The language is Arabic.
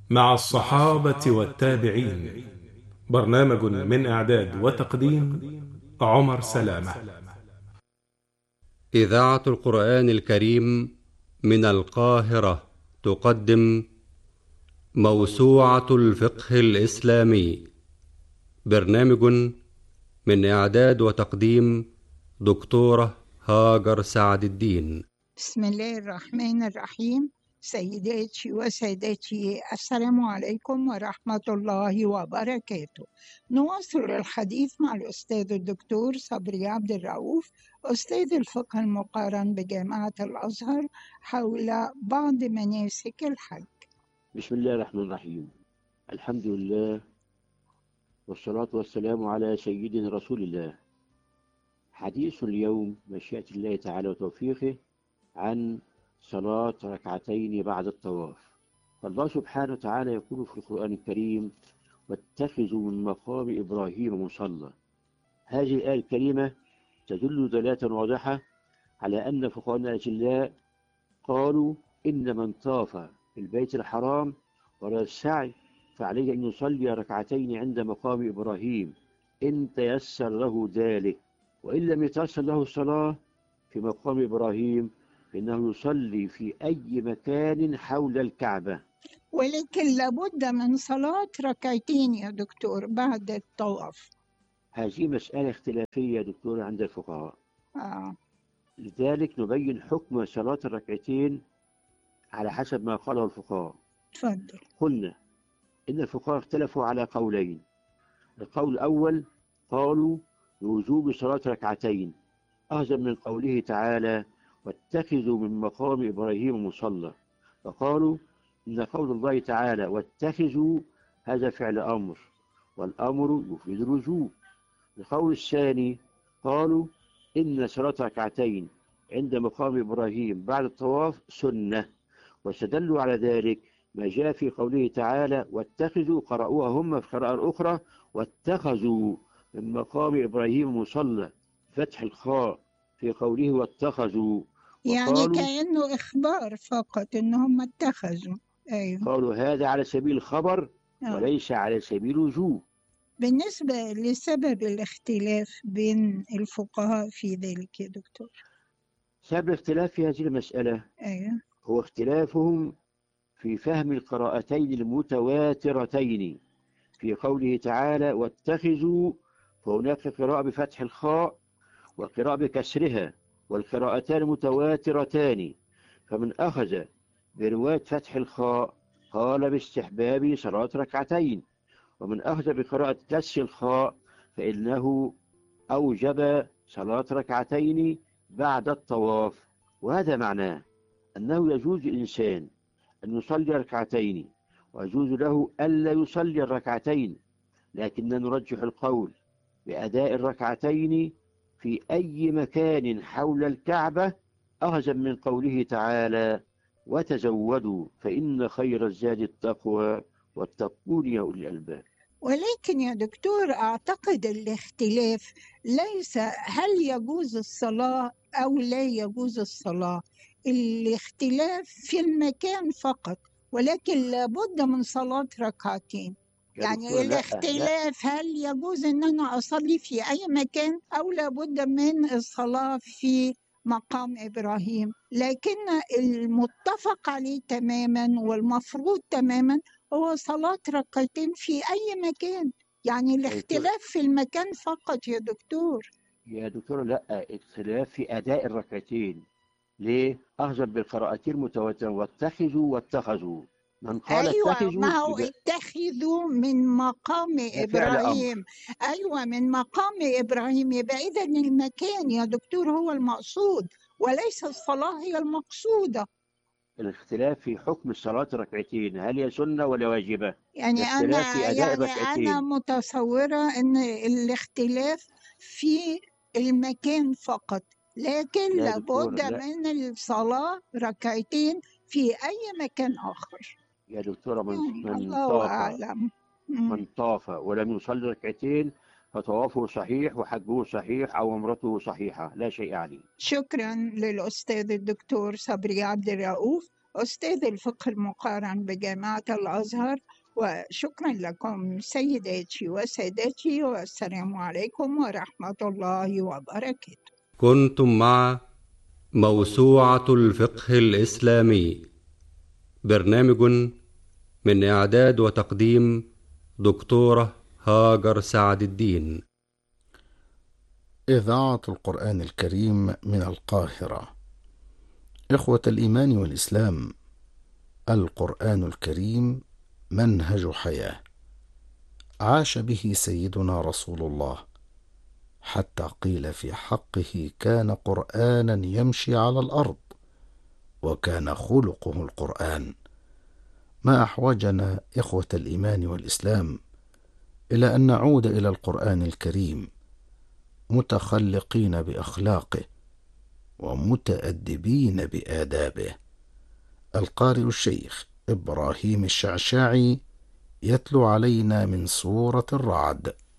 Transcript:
مع الصحابة والتابعين. برنامج من إعداد وتقديم عمر سلامة. إذاعة القرآن الكريم من القاهرة تقدم موسوعة الفقه الإسلامي. برنامج من إعداد وتقديم دكتورة هاجر سعد الدين. بسم الله الرحمن الرحيم. سيداتي وسادتي، السلام عليكم ورحمة الله وبركاته. نواصل الحديث مع الأستاذ الدكتور صبري عبد الرؤوف، أستاذ الفقه المقارن بجامعة الأزهر، حول بعض مناسك الحج. بسم الله الرحمن الرحيم. الحمد لله والصلاة والسلام على سيدنا رسول الله. حديث اليوم مشيئة الله تعالى وتوفيقه عن صلاة ركعتين بعد الطواف. فالله سبحانه وتعالى يقول في القرآن الكريم: واتخذوا من مقام إبراهيم مصلى. هذه الآية الكريمة تدل دلالة واضحة على أن فقهاء الأجلاء قالوا إن من طاف في البيت الحرام ولا السعي فعليه أن يصلي ركعتين عند مقام إبراهيم إن تيسر له ذلك، وإن لم يتيسر له الصلاة في مقام إبراهيم فإنه يصلي في أي مكان حول الكعبة. ولكن لابد من صلاة ركعتين يا دكتور بعد الطواف. هذه مسألة اختلافية يا دكتور عند الفقهاء. لذلك نبين حكم صلاة الركعتين على حسب ما قاله الفقهاء. تفضل. قلنا إن الفقهاء اختلفوا على قولين. القول الأول قالوا بوجوب صلاة ركعتين أخذا من قوله تعالى: واتخذوا من مقام إبراهيم مصلى، فقالوا إن قول الله تعالى واتخذوا هذا فعل أمر، والأمر يفيد الوجوب. القول الثاني قالوا إن صلاة ركعتين عند مقام إبراهيم بعد الطواف سنة، واستدلوا على ذلك ما جاء في قوله تعالى واتخذوا، قرأوها هم في قراءة أخرى واتخذوا من مقام إبراهيم مصلى، فتح الخاء في قوله واتخذوا، يعني كأنه إخبار فقط إنهم اتخذوا. أيوه. قالوا هذا على سبيل الخبر وليس على سبيل الوجوب. بالنسبة لسبب الاختلاف بين الفقهاء في ذلك يا دكتور، سبب الاختلاف في هذه المسألة أيوه هو اختلافهم في فهم القراءتين المتواترتين. في قوله تعالى واتخذوا فهناك قراءة بفتح الخاء وقراءة بكسرها، والقراءتان متواترتان، فمن أخذ برواية فتح الخاء قال باستحباب صلاة ركعتين، ومن أخذ بقراءة كسر الخاء فإنه أوجب صلاة ركعتين بعد الطواف. وهذا معناه أنه يجوز للإنسان أن يصلي ركعتين ويجوز له ألا يصلي الركعتين، لكننا نرجح القول بأداء الركعتين في أي مكان حول الكعبة أخذا من قوله تعالى وتزودوا فإن خير الزاد التقوى واتقون يا أولي الألباب. ولكن يا دكتور أعتقد الاختلاف ليس هل يجوز الصلاة أو لا يجوز الصلاة، الاختلاف في المكان فقط، ولكن لابد من صلاة ركعتين. يعني الاختلاف هل يجوز أن أنا أصلي في أي مكان أو لابد من الصلاة في مقام إبراهيم، لكن المتفق عليه تماما والمفروض تماما هو صلاة ركعتين في أي مكان. يعني الاختلاف في المكان فقط يا دكتور. يا دكتور لا، اختلاف في أداء الركعتين. ليه؟ أخذ بالقراءتين متواترة واتخذوا من قال أيوة اتخذوا، ما هو اتخذوا من مقام إبراهيم. أيوة من مقام إبراهيم، يبقى إذا المكان يا دكتور هو المقصود وليس الصلاة هي المقصودة. الاختلاف في حكم الصلاة ركعتين هل هي سنة ولا واجبة؟ يعني أنا متصورة أن الاختلاف في المكان فقط، لكن لابد من الصلاة ركعتين في أي مكان آخر. يا دكتورة من طاف ولم يصلي ركعتين فطوافه صحيح وحجه صحيح أو عمرته صحيحة لا شيء عليه. شكرا للأستاذ الدكتور صبري عبد الرؤوف، أستاذ الفقه المقارن بجامعة الأزهر. وشكرا لكم سيداتي وسادتي، والسلام عليكم ورحمة الله وبركاته. كنتم مع موسوعة الفقه الإسلامي، برنامج من إعداد وتقديم دكتورة هاجر سعد الدين. إذاعة القرآن الكريم من القاهرة. إخوة الإيمان والإسلام، القرآن الكريم منهج حياة عاش به سيدنا رسول الله، حتى قيل في حقه: كان قرآنا يمشي على الأرض، وكان خلقه القرآن. ما أحوجنا إخوة الإيمان والإسلام إلى أن نعود إلى القرآن الكريم متخلقين بأخلاقه ومتأدبين بآدابه. القارئ الشيخ إبراهيم الشعشاعي يتلو علينا من سورة الرعد.